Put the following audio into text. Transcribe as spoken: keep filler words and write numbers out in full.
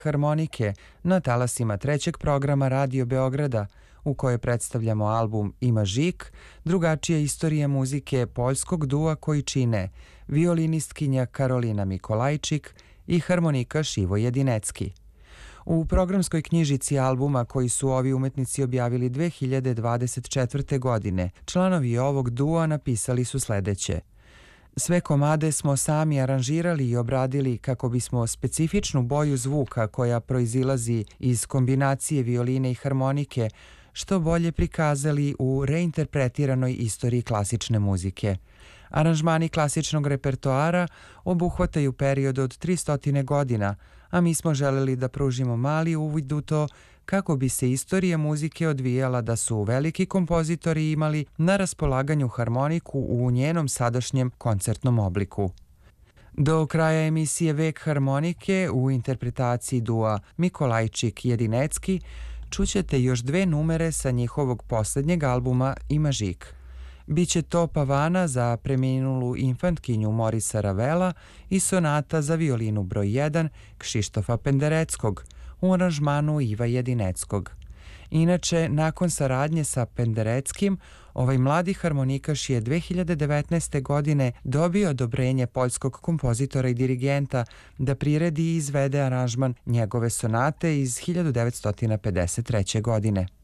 harmonike na talasima trećeg programa Radio Beograda, u kojoj predstavljamo album Ima Žik, drugačija istorija muzike poljskog dua koji čine violinistkinja Karolina Mikolajčik i harmonikaš Ivo Jedinecki. U programskoj knjižici albuma koji su ovi umetnici objavili dve hiljade dvadeset četvrte. godine, članovi ovog dua napisali su sledeće. Sve komade smo sami aranžirali i obradili kako bismo specifičnu boju zvuka koja proizilazi iz kombinacije violine i harmonike što bolje prikazali u reinterpretiranoj istoriji klasične muzike. Aranžmani klasičnog repertoara obuhvataju period od tristo godina, a mi smo želeli da pružimo mali uvid u to kako bi se istorija muzike odvijala da su veliki kompozitori imali na raspolaganju harmoniku u njenom sadašnjem koncertnom obliku. Do kraja emisije Vek harmonike u interpretaciji dua Mikolajčik-Jedinecki čućete još dve numere sa njihovog poslednjeg albuma Ima Žik. Biće to Pavana za preminulu infantkinju Morisa Ravela i sonata za violinu broj jedan Kšištofa Pendereckog u aranžmanu Iva Jedineckog. Inače, nakon saradnje sa Pendereckim, ovaj mladi harmonikaš je dve hiljade devetnaeste. godine dobio odobrenje poljskog kompozitora i dirigenta da priredi i izvede aranžman njegove sonate iz hiljadu devetsto pedeset treće. godine.